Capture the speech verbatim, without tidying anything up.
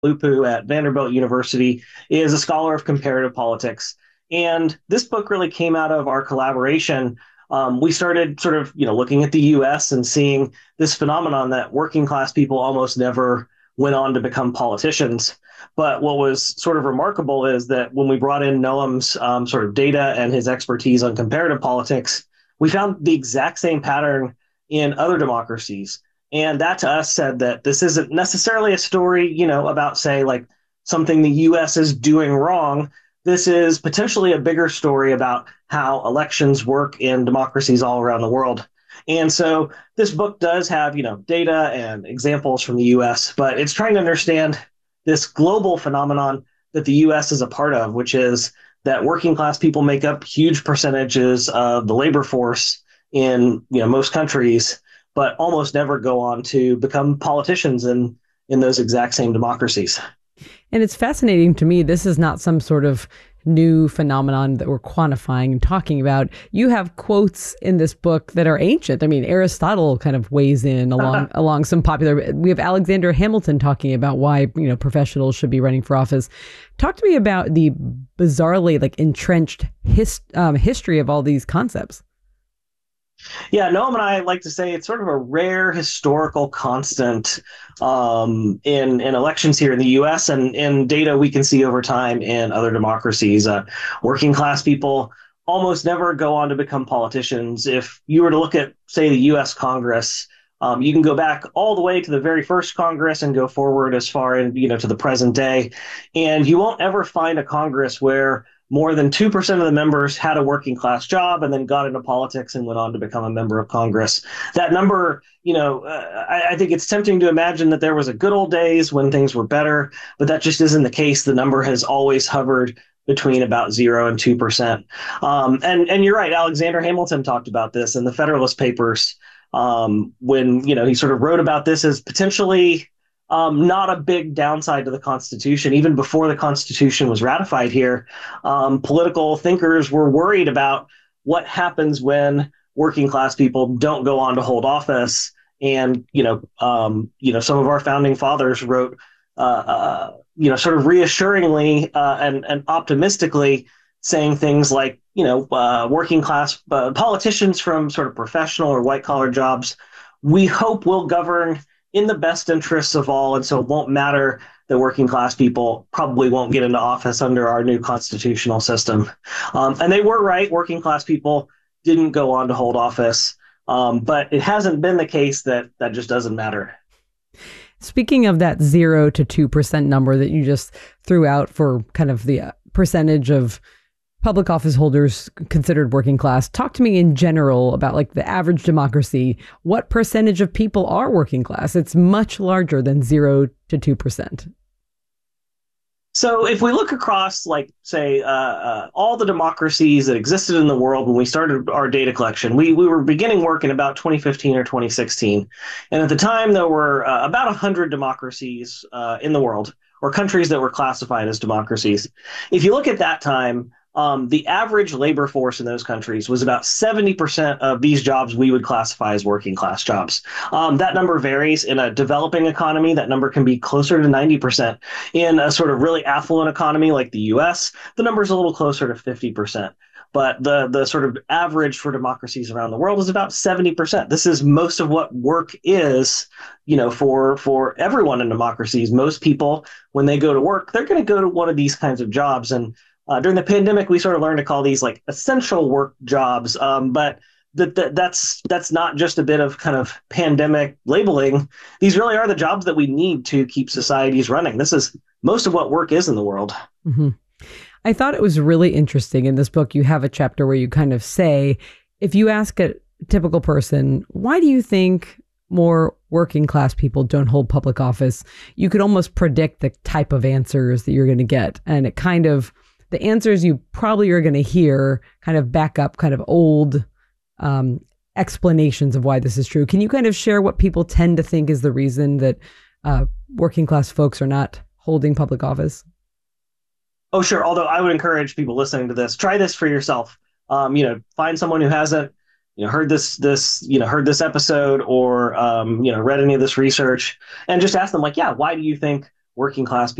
Lupu at Vanderbilt University is a scholar of comparative politics. And this book really came out of our collaboration. Um, we started sort of, you know, looking at the U S and seeing this phenomenon that working class people almost never went on to become politicians. But what was sort of remarkable is that when we brought in Noam's um, sort of data and his expertise on comparative politics, we found the exact same pattern in other democracies. And that to us said that this isn't necessarily a story, you know, about, say, like something the U S is doing wrong. This is potentially a bigger story about how elections work in democracies all around the world. And so this book does have, you know, data and examples from the U S, but it's trying to understand this global phenomenon that the U S is a part of, which is that working class people make up huge percentages of the labor force in, you know, most countries, but almost never go on to become politicians in in those exact same democracies. And it's fascinating to me. This is not some sort of new phenomenon that we're quantifying and talking about. You have quotes in this book that are ancient. I mean, Aristotle kind of weighs in along along some popular. We have Alexander Hamilton talking about why, you know, professionals should be running for office. Talk to me about the bizarrely like entrenched his, um, history of all these concepts. Yeah, Noam and I like to say it's sort of a rare historical constant um, in in elections here in the U S and in data we can see over time in other democracies. Uh, working class people almost never go on to become politicians. If you were to look at, say, the U S Congress, um, you can go back all the way to the very first Congress and go forward as far in, you know, to the present day, and you won't ever find a Congress where more than two percent of the members had a working class job and then got into politics and went on to become a member of Congress. That number, you know, uh, I, I think it's tempting to imagine that there was a good old days when things were better, but that just isn't the case. The number has always hovered between about zero and two percent. Um, and, and you're right, Alexander Hamilton talked about this in the Federalist Papers um, when, you know, he sort of wrote about this as potentially Um, not a big downside to the Constitution. Even before the Constitution was ratified here, um, political thinkers were worried about what happens when working class people don't go on to hold office. And, you know, um, you know, some of our founding fathers wrote, uh, uh, you know, sort of reassuringly uh, and, and optimistically saying things like, you know, uh, working class uh, politicians from sort of professional or white collar jobs, we hope will govern in the best interests of all. And so it won't matter that working class people probably won't get into office under our new constitutional system. Um, and they were right. Working class people didn't go on to hold office. Um, but it hasn't been the case that that just doesn't matter. Speaking of that zero to two percent number that you just threw out for kind of the uh, percentage of public office holders considered working class, talk to me in general about like the average democracy. What percentage of people are working class? It's much larger than zero to two percent. So if we look across, like, say, uh, uh, all the democracies that existed in the world when we started our data collection, we, we were beginning work in about twenty fifteen or twenty sixteen. And at the time, there were uh, about one hundred democracies uh, in the world, or countries that were classified as democracies. If you look at that time, Um, the average labor force in those countries was about seventy percent of these jobs we would classify as working class jobs. Um, that number varies. In a developing economy, that number can be closer to ninety percent. In a sort of really affluent economy like the U S, the number is a little closer to fifty percent. But the, the sort of average for democracies around the world is about seventy percent. This is most of what work is, you know, for, for everyone in democracies. Most people, when they go to work, they're going to go to one of these kinds of jobs. And Uh, during the pandemic, we sort of learned to call these like essential work jobs, um, but that, that that's that's not just a bit of kind of pandemic labeling. These really are the jobs that we need to keep societies running. This is most of what work is in the world. Mm-hmm. I thought it was really interesting in this book. You have a chapter where you kind of say, if you ask a typical person, why do you think more working class people don't hold public office? You could almost predict the type of answers that you're going to get. And it kind of the answers you probably are going to hear kind of back up kind of old um, explanations of why this is true. Can you kind of share what people tend to think is the reason that uh, working class folks are not holding public office? Oh, sure. Although I would encourage people listening to this, try this for yourself. Um, you know, find someone who hasn't, you know, heard this, this, you know, heard this episode or, um, you know, read any of this research and just ask them like, yeah, why do you think working class